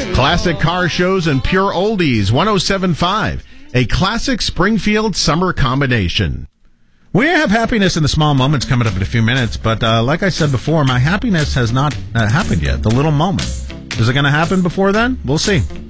Classic car shows and pure oldies. 107.5. A classic Springfield summer combination. We have happiness in the small moments coming up in a few minutes, but like I said before, my happiness has not happened yet. The little moment. Is it going to happen before then? We'll see.